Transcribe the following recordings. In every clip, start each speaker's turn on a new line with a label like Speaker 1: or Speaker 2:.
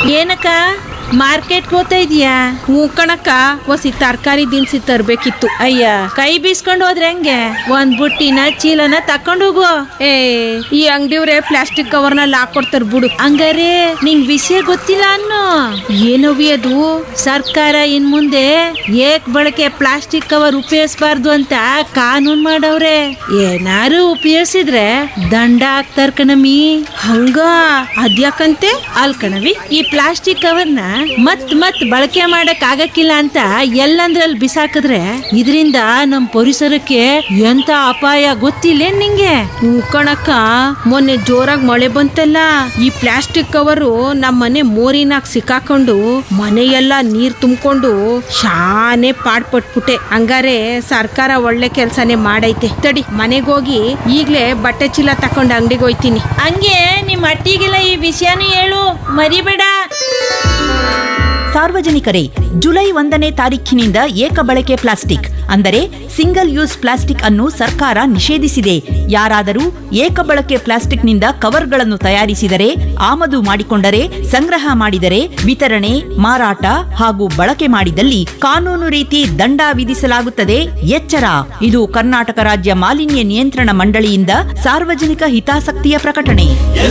Speaker 1: ಏನಕ್ಕ ಮಾರ್ಕೆಟ್ಗೆ ಹೋಗ್ತಾ ಇದೀಯಾ?
Speaker 2: ಹ್ಞೂ ಕಣಕ್ಕ, ಒಸಿ ತರಕಾರಿ ದಿನಸಿ ತರ್ಬೇಕಿತ್ತು.
Speaker 1: ಅಯ್ಯ, ಕೈ ಬೀಸ್ಕೊಂಡು ಹೋದ್ರೆ ಹೆಂಗೆ? ಒಂದ್ ಬುಟ್ಟಿನ ಚೀಲನ ತಕೊಂಡು ಹೋಗು.
Speaker 2: ಏ, ಈ ಅಂಗಡಿಯವ್ರೆ ಪ್ಲಾಸ್ಟಿಕ್ ಕವರ್ನಲ್ಲಿ ಹಾಕೊಡ್ತಾರ ಬಿಡು.
Speaker 1: ಹಂಗಾರೆ ನಿಂಗ್ ವಿಷಯ ಗೊತ್ತಿಲ್ಲ ಅನ್ನೋ.
Speaker 2: ಏನವಿ ಅದು?
Speaker 1: ಸರ್ಕಾರ ಇನ್ ಮುಂದೆ ಏಕ್ ಬಳಕೆ ಪ್ಲಾಸ್ಟಿಕ್ ಕವರ್ ಉಪಯೋಗಿಸಬಾರ್ದು ಅಂತ ಕಾನೂನ್ ಮಾಡವ್ರೆ. ಏನಾರು ಉಪಯೋಗಿಸಿದ್ರೆ ದಂಡ ಹಾಕ್ತಾರ ಕಣಮಿ.
Speaker 2: ಹಂಗ ಅದ್ಯಾಕಂತೆ?
Speaker 1: ಅಲ್ ಕಣವಿ, ಈ ಪ್ಲಾಸ್ಟಿಕ್ ಕವರ್ನ ಮತ್ ಬಳಕೆ ಮಾಡಕ್ ಆಗಕ್ಕಿಲ್ಲ ಅಂತ ಎಲ್ಲಂದ್ರಲ್ಲಿ ಬಿಸಾಕಿದ್ರೆ ಇದರಿಂದ ನಮ್ ಪರಿಸರಕ್ಕೆ ಎಂತ ಅಪಾಯ ಗೊತ್ತಿಲ್ಲ ನಿಂಗೆ?
Speaker 2: ಹ್ಞೂ ಕಣಕ್ಕ, ಮೊನ್ನೆ ಜೋರಾಗಿ ಮಳೆ ಬಂತಲ್ಲ, ಈ ಪ್ಲಾಸ್ಟಿಕ್ ಕವರು ನಮ್ಮ ಮನೆ ಮೋರಿನಾಗ ಸಿಕ್ಕಾಕೊಂಡು ಮನೆಯೆಲ್ಲ ನೀರ್ ತುಂಬಿಕೊಂಡು ಶಾನೆ ಪಾಡ್ಪಟ್ಬಿಟ್ಟೆ. ಹಂಗಾರೆ ಸರ್ಕಾರ ಒಳ್ಳೆ ಕೆಲ್ಸನೇ ಮಾಡೈತೆ. ತಡಿ, ಮನೆಗೋಗಿ ಈಗ್ಲೇ ಬಟ್ಟೆ ಚೀಲ ತಕೊಂಡು ಅಂಗಡಿಗೆ ಹೋಯ್ತೀನಿ.
Speaker 1: ಹಂಗೆ ನಿಮ್ ಅಟ್ಟಿಗೆಲ್ಲ ಈ ವಿಷಯನೂ ಹೇಳು, ಮರಿಬೇಡ.
Speaker 3: ಸಾರ್ವಜನಿಕರೇ, ಜುಲೈ 1ನೇ ತಾರೀಖಿನಿಂದ ಏಕ ಬಳಕೆ ಪ್ಲಾಸ್ಟಿಕ್ ಅಂದರೆ ಸಿಂಗಲ್ ಯೂಸ್ ಪ್ಲಾಸ್ಟಿಕ್ ಅನ್ನು ಸರ್ಕಾರ ನಿಷೇಧಿಸಿದೆ. ಯಾರಾದರೂ ಏಕ ಬಳಕೆ ಪ್ಲಾಸ್ಟಿಕ್ನಿಂದ ಕವರ್ಗಳನ್ನು ತಯಾರಿಸಿದರೆ, ಆಮದು ಮಾಡಿಕೊಂಡರೆ, ಸಂಗ್ರಹ ಮಾಡಿದರೆ, ವಿತರಣೆ, ಮಾರಾಟ ಹಾಗೂ ಬಳಕೆ ಮಾಡಿದಲ್ಲಿ ಕಾನೂನು ರೀತಿ ದಂಡ ವಿಧಿಸಲಾಗುತ್ತದೆ. ಎಚ್ಚರ! ಇದು ಕರ್ನಾಟಕ ರಾಜ್ಯ ಮಾಲಿನ್ಯ ನಿಯಂತ್ರಣ ಮಂಡಳಿಯಿಂದ ಸಾರ್ವಜನಿಕ ಹಿತಾಸಕ್ತಿಯ ಪ್ರಕಟಣೆ.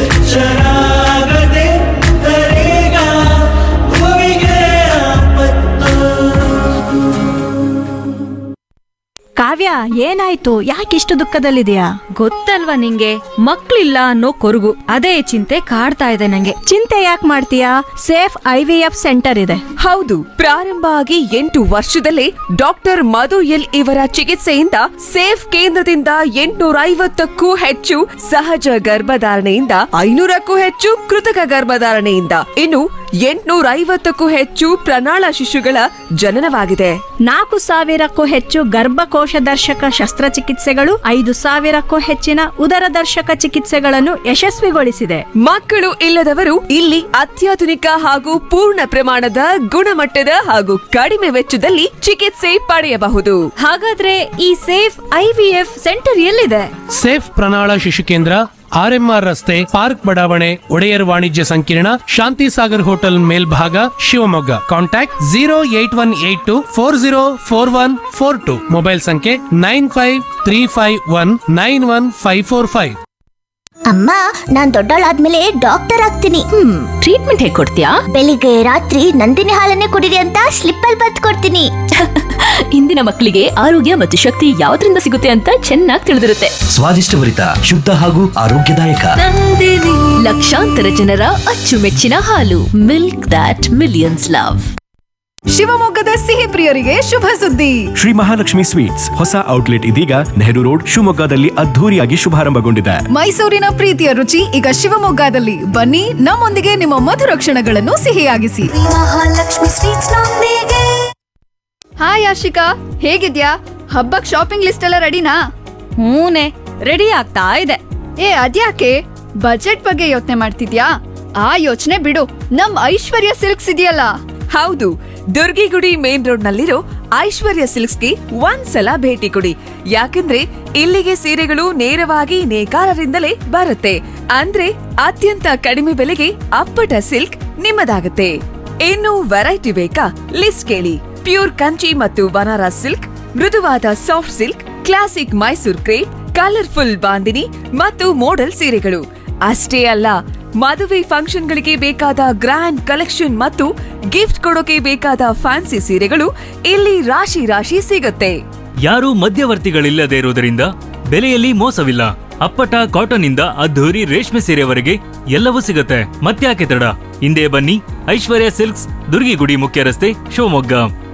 Speaker 4: ಕಾವ್ಯ, ಏನಾಯ್ತು? ಯಾಕಿಷ್ಟು ದುಃಖದಲ್ಲಿದೆಯಾ?
Speaker 5: ಗೊತ್ತಲ್ವಾ ನಿಂಗೆ, ಮಕ್ಳಿಲ್ಲ ಅನ್ನೋ ಕೊರಗು. ಅದೇ ಚಿಂತೆ ಕಾಡ್ತಾ ಇದೆ ನಂಗೆ.
Speaker 4: ಚಿಂತೆ ಯಾಕೆ ಮಾಡ್ತೀಯಾ? ಸೇಫ್ IVF ಸೆಂಟರ್ ಇದೆ.
Speaker 6: ಹೌದು, ಪ್ರಾರಂಭ ಆಗಿ 8 ವರ್ಷದಲ್ಲೇ ಡಾಕ್ಟರ್ ಮಧು ಎಲ್ ಇವರ ಚಿಕಿತ್ಸೆಯಿಂದ ಸೇಫ್ ಕೇಂದ್ರದಿಂದ 850ಕ್ಕೂ ಹೆಚ್ಚು ಸಹಜ ಗರ್ಭಧಾರಣೆಯಿಂದ 500ಕ್ಕೂ ಹೆಚ್ಚು ಕೃತಕ ಗರ್ಭಧಾರಣೆಯಿಂದ ಇನ್ನು 850ಕ್ಕೂ ಹೆಚ್ಚು ಪ್ರಣಾಳ ಶಿಶುಗಳ ಜನನವಾಗಿದೆ.
Speaker 4: 4,000ಕ್ಕೂ ಹೆಚ್ಚು ಗರ್ಭಕೋಶ ದರ್ಶಕ ಶಸ್ತ್ರಚಿಕಿತ್ಸೆಗಳು, 5,000ಕ್ಕೂ ಹೆಚ್ಚಿನ ಉದರ ದರ್ಶಕ ಚಿಕಿತ್ಸೆಗಳನ್ನು ಯಶಸ್ವಿಗೊಳಿಸಿದೆ.
Speaker 6: ಮಕ್ಕಳು ಇಲ್ಲದವರು ಇಲ್ಲಿ ಅತ್ಯಾಧುನಿಕ ಹಾಗೂ ಪೂರ್ಣ ಪ್ರಮಾಣದ ಗುಣಮಟ್ಟದ ಹಾಗೂ ಕಡಿಮೆ ವೆಚ್ಚದಲ್ಲಿ ಚಿಕಿತ್ಸೆ ಪಡೆಯಬಹುದು.
Speaker 5: ಹಾಗಾದ್ರೆ ಈ ಸೇಫ್ IVF ಸೆಂಟರ್ ಎಲ್ಲಿದೆ?
Speaker 7: ಸೇಫ್ ಪ್ರಣಾಳ ಶಿಶು ಕೇಂದ್ರ, RMR ರಸ್ತೆ, ಪಾರ್ಕ್ ಬಡಾವಣೆ, ಒಡೆಯರ್ ವಾಣಿಜ್ಯ ಸಂಕೀರ್ಣ, ಶಾಂತಿ ಸಾಗರ್ ಹೋಟೆಲ್ ಮೇಲ್ಭಾಗ, ಶಿವಮೊಗ್ಗ. ಕಾಂಟ್ಯಾಕ್ಟ್ 08182404142. ಮೊಬೈಲ್ ಸಂಖ್ಯೆ 9535191545.
Speaker 8: ಅಮ್ಮ, ನಾನ್ ದೊಡ್ಡವಳಾದ್ಮೇಲೆ ಡಾಕ್ಟರ್ ಆಗ್ತೀನಿ.
Speaker 5: ಟ್ರೀಟ್ಮೆಂಟ್ ಹೇಗೆ ಕೊಡ್ತೀಯಾ?
Speaker 8: ಬೆಳಿಗ್ಗೆ ರಾತ್ರಿ ನಂದಿನಿ ಹಾಲನ್ನೇ ಕುಡಿರಿ ಅಂತ ಸ್ಲಿಪ್ ಅಲ್ಲಿ ಬರೆದು ಕೊಡ್ತೀನಿ.
Speaker 5: ಇಂದಿನ ಮಕ್ಕಳಿಗೆ ಆರೋಗ್ಯ ಮತ್ತು ಶಕ್ತಿ ಯಾವ್ದ್ರಿಂದ ಸಿಗುತ್ತೆ ಅಂತ ಚೆನ್ನಾಗಿ ತಿಳಿದಿರುತ್ತೆ.
Speaker 9: ಸ್ವಾದಿಷ್ಟಭರಿತ, ಶುದ್ಧ ಹಾಗೂ ಆರೋಗ್ಯದಾಯಕ
Speaker 5: ಲಕ್ಷಾಂತರ ಜನರ ಅಚ್ಚುಮೆಚ್ಚಿನ ಹಾಲು. Milk that millions love.
Speaker 10: ಶಿವಮೊಗ್ಗದ ಸಿಹಿ ಪ್ರಿಯರಿಗೆ ಶುಭ ಸುದ್ದಿ.
Speaker 11: ಶ್ರೀ ಮಹಾಲಕ್ಷ್ಮಿ ಸ್ವೀಟ್ಸ್ ಹೊಸ ಔಟ್ಲೆಟ್ ಇದೀಗ ನೆಹರು ರೋಡ್, ಶಿವಮೊಗ್ಗದಲ್ಲಿ ಅದ್ಧೂರಿಯಾಗಿ ಶುಭಾರಂಭಗೊಂಡಿದೆ.
Speaker 10: ಮೈಸೂರಿನ ಪ್ರೀತಿಯ ರುಚಿ ಈಗ ಶಿವಮೊಗ್ಗದಲ್ಲಿ. ಬನ್ನಿ, ನಮ್ಮೊಂದಿಗೆ ನಿಮ್ಮ ಮಧುರ ಕ್ಷಣಗಳನ್ನು ಸಿಹಿಯಾಗಿಸಿ.
Speaker 12: ಹಾಯ್ ಆಶಿಕಾ, ಹೇಗಿದ್ಯಾ? ಹಬ್ಬಕ್ ಶಾಪಿಂಗ್ ಲಿಸ್ಟ್ ಎಲ್ಲ ರೆಡಿನಾ?
Speaker 5: ಹೂನೆ, ರೆಡಿ ಆಗ್ತಾ ಇದೆ.
Speaker 12: ಅದ್ಯಾಕೆ ಬಜೆಟ್ ಬಗ್ಗೆ ಯೋಚನೆ ಮಾಡ್ತಿದ್ಯಾ? ಆ ಯೋಚನೆ ಬಿಡು, ನಮ್ ಐಶ್ವರ್ಯ ಸಿಲ್ಕ್ಸ್ ಇದೆಯಲ್ಲ.
Speaker 6: ಹೌದು, ದುರ್ಗಿಗುಡಿ ಮೇನ್ ರೋಡ್ ನಲ್ಲಿರೋ ಐಶ್ವರ್ಯ ಸಿಲ್ಕ್ಸ್ಗೆ ಒಂದ್ಸಲ ಭೇಟಿ ಕೊಡಿ. ಯಾಕಂದ್ರೆ ಇಲ್ಲಿಗೆ ಸೀರೆಗಳು ನೇರವಾಗಿ ನೇಕಾರರಿಂದಲೇ ಬರುತ್ತೆ. ಅಂದ್ರೆ ಅತ್ಯಂತ ಕಡಿಮೆ ಬೆಲೆಗೆ ಅಪ್ಪಟ ಸಿಲ್ಕ್ ನಿಮ್ಮದಾಗುತ್ತೆ. ಇನ್ನು ವೆರೈಟಿ ಬೇಕಾ? ಲಿಸ್ಟ್ ಕೇಳಿ. ಪ್ಯೂರ್ ಕಂಚಿ ಮತ್ತು ಬನಾರಸ್ ಸಿಲ್ಕ್, ಮೃದುವಾದ soft silk, classic Mysore crepe, colourful bandhani ಮತ್ತು ಮೋಡಲ್ ಸೀರೆಗಳು ಅಷ್ಟೇ ಅಲ್ಲ, ಮದುವೆ ಫಂಕ್ಷನ್ಗಳಿಗೆ ಬೇಕಾದ ಗ್ರ್ಯಾಂಡ್ ಕಲೆಕ್ಷನ್ ಮತ್ತು ಗಿಫ್ಟ್ ಕೊಡೋಕೆ ಬೇಕಾದ ಫ್ಯಾನ್ಸಿ ಸೀರೆಗಳು ಇಲ್ಲಿ ರಾಶಿ ರಾಶಿ ಸಿಗುತ್ತೆ.
Speaker 13: ಯಾರೂ ಮಧ್ಯವರ್ತಿಗಳಿಲ್ಲದೆ ಇರುವುದರಿಂದ ಬೆಲೆಯಲ್ಲಿ ಮೋಸವಿಲ್ಲ. ಅಪ್ಪಟ ಕಾಟನ್ ಇಂದ ಅದ್ಧೂರಿ ರೇಷ್ಮೆ ಸೀರೆವರೆಗೆ ಎಲ್ಲವೂ ಸಿಗುತ್ತೆ. ಮತ್ತ್ಯಾಕೆ ತಡ? ಹಿಂದೆ ಬನ್ನಿ, ಐಶ್ವರ್ಯ ಸಿಲ್ಕ್ಸ್, ದುರ್ಗಿಗುಡಿ ಮುಖ್ಯ ರಸ್ತೆ, ಶಿವಮೊಗ್ಗ.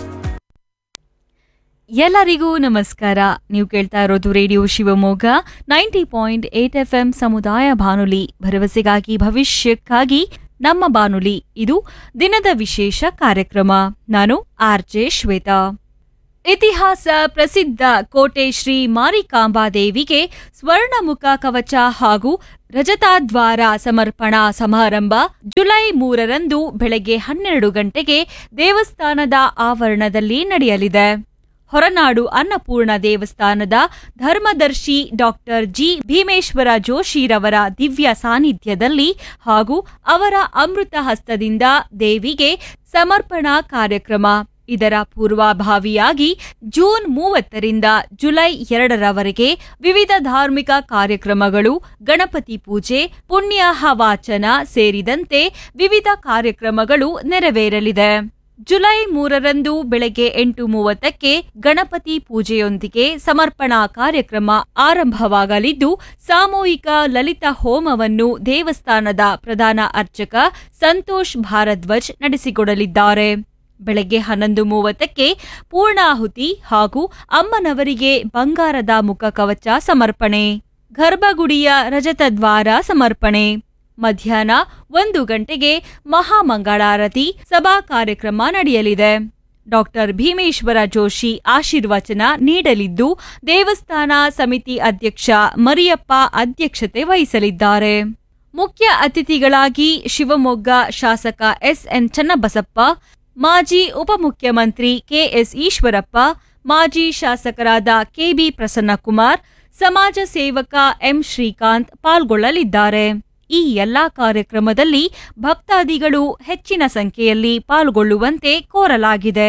Speaker 5: ಎಲ್ಲರಿಗೂ ನಮಸ್ಕಾರ. ನೀವು ಕೇಳ್ತಾ ಇರೋದು ರೇಡಿಯೋ ಶಿವಮೊಗ್ಗ 90.8 FM ಸಮುದಾಯ ಬಾನುಲಿ, ಭರವಸೆಗಾಗಿ ಭವಿಷ್ಯಕ್ಕಾಗಿ ನಮ್ಮ ಬಾನುಲಿ. ಇದು ದಿನದ ವಿಶೇಷ ಕಾರ್ಯಕ್ರಮ. ನಾನು RJ ಶ್ವೇತಾ. ಇತಿಹಾಸ ಪ್ರಸಿದ್ಧ ಕೋಟೆ ಶ್ರೀ ಮಾರಿಕಾಂಬಾದೇವಿಗೆ ಸ್ವರ್ಣಮುಖ ಕವಚ ಹಾಗೂ ರಜತಾದ್ವಾರ ಸಮರ್ಪಣಾ ಸಮಾರಂಭ ಜುಲೈ 3ರಂದು ಬೆಳಗ್ಗೆ 12 ಗಂಟೆಗೆ ದೇವಸ್ಥಾನದ ಆವರಣದಲ್ಲಿ ನಡೆಯಲಿದೆ.
Speaker 14: ಹೊರನಾಡು ಅನ್ನಪೂರ್ಣ ದೇವಸ್ಥಾನದ ಧರ್ಮದರ್ಶಿ ಡಾಕ್ಟರ್ ಜಿ ಭೀಮೇಶ್ವರ ಜೋಶಿರವರ ದಿವ್ಯ ಸಾನ್ನಿಧ್ಯದಲ್ಲಿ ಹಾಗೂ ಅವರ ಅಮೃತ ಹಸ್ತದಿಂದ ದೇವಿಗೆ ಸಮರ್ಪಣಾ ಕಾರ್ಯಕ್ರಮ. ಇದರ ಪೂರ್ವಭಾವಿಯಾಗಿ ಜೂನ್ 30ರಿಂದ ಜುಲೈ 2ರವರೆಗೆ ವಿವಿಧ ಧಾರ್ಮಿಕ ಕಾರ್ಯಕ್ರಮಗಳು, ಗಣಪತಿ ಪೂಜೆ, ಪುಣ್ಯಾಹ ವಾಚನ ಸೇರಿದಂತೆ ವಿವಿಧ ಕಾರ್ಯಕ್ರಮಗಳು ನೆರವೇರಲಿದೆ. ಜುಲೈ 3ರಂದು ಬೆಳಗ್ಗೆ 8:30ಕ್ಕೆ ಗಣಪತಿ ಪೂಜೆಯೊಂದಿಗೆ ಸಮರ್ಪಣಾ ಕಾರ್ಯಕ್ರಮ ಆರಂಭವಾಗಲಿದ್ದು, ಸಾಮೂಹಿಕ ಲಲಿತ ಹೋಮವನ್ನು ದೇವಸ್ಥಾನದ ಪ್ರಧಾನ ಅರ್ಚಕ ಸಂತೋಷ್ ಭಾರದ್ವಾಜ್ ನಡೆಸಿಕೊಡಲಿದ್ದಾರೆ. ಬೆಳಗ್ಗೆ 11:30ಕ್ಕೆ ಪೂರ್ಣಾಹುತಿ ಹಾಗೂ ಅಮ್ಮನವರಿಗೆ ಬಂಗಾರದ ಮುಖಕವಚ ಸಮರ್ಪಣೆ, ಗರ್ಭಗುಡಿಯ ರಜತ ದ್ವಾರ ಸಮರ್ಪಣೆ. ಮಧ್ಯಾಹ್ನ 1 ಗಂಟೆಗೆ ಮಹಾಮಂಗಳಾರತಿ ಸಭಾ ಕಾರ್ಯಕ್ರಮ ನಡೆಯಲಿದೆ. ಡಾಕ್ಟರ್ ಭೀಮೇಶ್ವರ ಜೋಶಿ ಆಶೀರ್ವಚನ ನೀಡಲಿದ್ದು, ದೇವಸ್ಥಾನ ಸಮಿತಿ ಅಧ್ಯಕ್ಷ ಮರಿಯಪ್ಪ ಅಧ್ಯಕ್ಷತೆ ವಹಿಸಲಿದ್ದಾರೆ. ಮುಖ್ಯ ಅತಿಥಿಗಳಾಗಿ ಶಿವಮೊಗ್ಗ ಶಾಸಕ ಎಸ್ಎನ್ ಚನ್ನಬಸಪ್ಪ, ಮಾಜಿ ಉಪಮುಖ್ಯಮಂತ್ರಿ ಕೆಎಸ್ ಈಶ್ವರಪ್ಪ, ಮಾಜಿ ಶಾಸಕರಾದ ಕೆಬಿ ಪ್ರಸನ್ನಕುಮಾರ್, ಸಮಾಜ ಸೇವಕ ಎಂ ಶ್ರೀಕಾಂತ್ ಪಾಲ್ಗೊಳ್ಳಲಿದ್ದಾರೆ. ಈ ಎಲ್ಲಾ ಕಾರ್ಯಕ್ರಮದಲ್ಲಿ ಭಕ್ತಾದಿಗಳು ಹೆಚ್ಚಿನ ಸಂಖ್ಯೆಯಲ್ಲಿ ಪಾಲ್ಗೊಳ್ಳುವಂತೆ ಕೋರಲಾಗಿದೆ.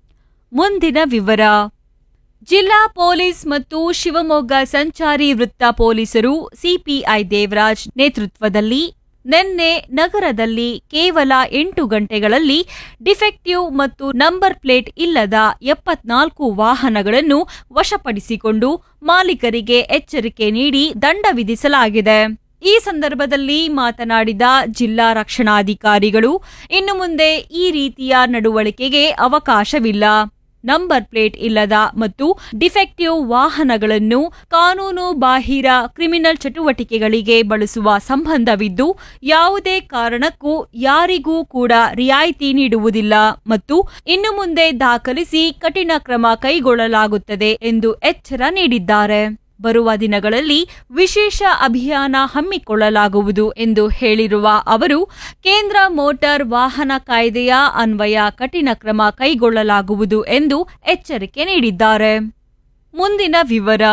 Speaker 14: ಮುಂದಿನ ವಿವರ. ಜಿಲ್ಲಾ ಪೊಲೀಸ್ ಮತ್ತು ಶಿವಮೊಗ್ಗ ಸಂಚಾರಿ ವೃತ್ತ ಪೊಲೀಸರು ಸಿಪಿಐ ದೇವರಾಜ್ ನೇತೃತ್ವದಲ್ಲಿ ನಿನ್ನೆ ನಗರದಲ್ಲಿ ಕೇವಲ 8 ಗಂಟೆಗಳಲ್ಲಿ ಡಿಫೆಕ್ಟಿವ್ ಮತ್ತು ನಂಬರ್ ಪ್ಲೇಟ್ ಇಲ್ಲದ 74 ವಾಹನಗಳನ್ನು ವಶಪಡಿಸಿಕೊಂಡು ಮಾಲೀಕರಿಗೆ ಎಚ್ಚರಿಕೆ ನೀಡಿ ದಂಡ ವಿಧಿಸಲಾಗಿದೆ. ಈ ಸಂದರ್ಭದಲ್ಲಿ ಮಾತನಾಡಿದ ಜಿಲ್ಲಾ ರಕ್ಷಣಾಧಿಕಾರಿಗಳು, ಇನ್ನು ಮುಂದೆ ಈ ರೀತಿಯ ನಡವಳಿಕೆಗೆ ಅವಕಾಶವಿಲ್ಲ. ನಂಬರ್ ಪ್ಲೇಟ್ ಇಲ್ಲದ ಮತ್ತು ಡಿಫೆಕ್ಟಿವ್ ವಾಹನಗಳನ್ನು ಕಾನೂನು ಬಾಹಿರ ಕ್ರಿಮಿನಲ್ ಚಟುವಟಿಕೆಗಳಿಗೆ ಬಳಸುವ ಸಂಬಂಧವಿದ್ದು, ಯಾವುದೇ ಕಾರಣಕ್ಕೂ ಯಾರಿಗೂ ಕೂಡ ರಿಯಾಯಿತಿ ನೀಡುವುದಿಲ್ಲ ಮತ್ತು ಇನ್ನು ಮುಂದೆ ದಾಖಲಿಸಿ ಕಠಿಣ ಕ್ರಮ ಕೈಗೊಳ್ಳಲಾಗುತ್ತದೆ ಎಂದು ಎಚ್ಚರ ನೀಡಿದ್ದಾರೆ. ಬರುವ ದಿನಗಳಲ್ಲಿ ವಿಶೇಷ ಅಭಿಯಾನ ಹಮ್ಮಿಕೊಳ್ಳಲಾಗುವುದು ಎಂದು ಹೇಳಿರುವ ಅವರು, ಕೇಂದ್ರ ಮೋಟಾರ್ ವಾಹನ ಕಾಯ್ದೆಯ ಅನ್ವಯ ಕಠಿಣ ಕ್ರಮ ಕೈಗೊಳ್ಳಲಾಗುವುದು ಎಂದು ಎಚ್ಚರಿಕೆ ನೀಡಿದ್ದಾರೆ. ಮುಂದಿನ ವಿವರ.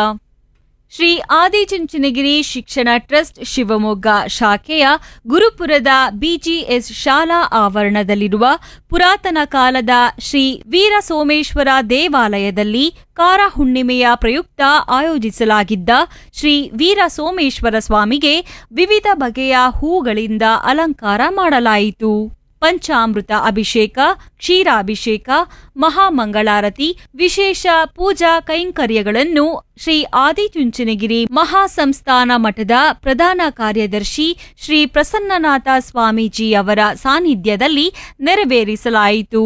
Speaker 14: ಶ್ರೀ ಆದಿಚುಂಚನಗಿರಿ ಶಿಕ್ಷಣ ಟ್ರಸ್ಟ್ ಶಿವಮೊಗ್ಗ ಶಾಖೆಯ ಗುರುಪುರದ ಬಿಜಿಎಸ್ ಶಾಲಾ ಆವರಣದಲ್ಲಿರುವ ಪುರಾತನ ಕಾಲದ ಶ್ರೀ ವೀರ ಸೋಮೇಶ್ವರ ದೇವಾಲಯದಲ್ಲಿ ಕಾರ ಹುಣ್ಣಿಮೆಯ ಪ್ರಯುಕ್ತ ಆಯೋಜಿಸಲಾಗಿದ್ದ ಶ್ರೀ ವೀರ ಸೋಮೇಶ್ವರ ಸ್ವಾಮಿಗೆ ವಿವಿಧ ಬಗೆಯ ಹೂಗಳಿಂದ ಅಲಂಕಾರ ಮಾಡಲಾಯಿತು. ಪಂಚಾಮೃತ ಅಭಿಷೇಕ, ಕ್ಷೀರಾಭಿಷೇಕ, ಮಹಾಮಂಗಳಾರತಿ, ವಿಶೇಷ ಪೂಜಾ ಕೈಂಕರ್ಯಗಳನ್ನು ಶ್ರೀ ಆದಿಚುಂಚನಗಿರಿ ಮಹಾಸಂಸ್ಥಾನ ಮಠದ ಪ್ರಧಾನ ಕಾರ್ಯದರ್ಶಿ ಶ್ರೀ ಪ್ರಸನ್ನನಾಥ ಸ್ವಾಮೀಜಿ ಅವರ ಸಾನ್ನಿಧ್ಯದಲ್ಲಿ ನೆರವೇರಿಸಲಾಯಿತು.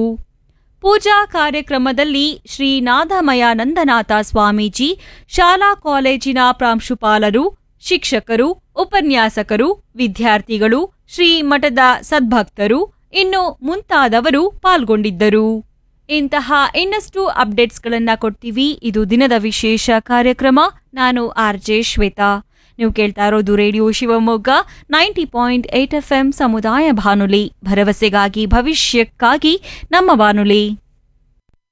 Speaker 14: ಪೂಜಾ ಕಾರ್ಯಕ್ರಮದಲ್ಲಿ ಶ್ರೀ ನಾದಮಯಾನಂದನಾಥ ಸ್ವಾಮೀಜಿ, ಶಾಲಾ ಕಾಲೇಜಿನ ಪ್ರಾಂಶುಪಾಲರು, ಶಿಕ್ಷಕರು, ಉಪನ್ಯಾಸಕರು, ವಿದ್ಯಾರ್ಥಿಗಳು, ಶ್ರೀ ಮಠದ ಸದ್ಭಕ್ತರು ಇನ್ನು ಮುಂತಾದವರು ಪಾಲ್ಗೊಂಡಿದ್ದರು. ಇಂತಹ ಇನ್ನಷ್ಟು ಅಪ್ಡೇಟ್ಸ್ಗಳನ್ನ ಕೊಡ್ತೀವಿ. ಇದು ದಿನದ ವಿಶೇಷ ಕಾರ್ಯಕ್ರಮ. ನಾನು ಆರ್ಜೆ ಶ್ವೇತಾ. ನೀವು ಕೇಳ್ತಾ ಇರೋದು ರೇಡಿಯೋ ಶಿವಮೊಗ್ಗ 90.8 FM ಸಮುದಾಯ ಬಾನುಲಿ, ಭರವಸೆಗಾಗಿ ಭವಿಷ್ಯಕ್ಕಾಗಿ ನಮ್ಮ ಬಾನುಲಿ.